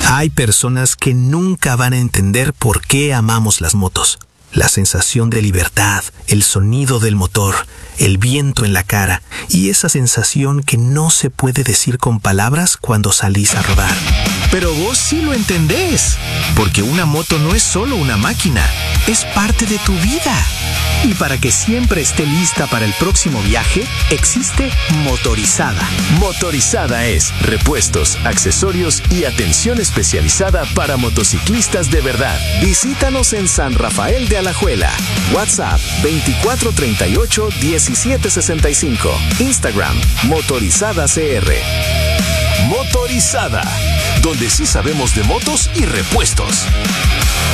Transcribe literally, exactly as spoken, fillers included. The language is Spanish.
Hay personas que nunca van a entender por qué amamos las motos. La sensación de libertad, el sonido del motor, el viento en la cara y esa sensación que no se puede decir con palabras cuando salís a rodar. Pero vos sí lo entendés, porque una moto no es solo una máquina, es parte de tu vida. Y para que siempre esté lista para el próximo viaje, existe Motorizada. Motorizada es repuestos, accesorios y atención especializada para motociclistas de verdad. Visítanos en San Rafael de Alajuela. WhatsApp veinticuatro treinta y ocho diecisiete sesenta y cinco. Instagram Motorizada C R. Motorizada, donde sí sabemos de motos y repuestos.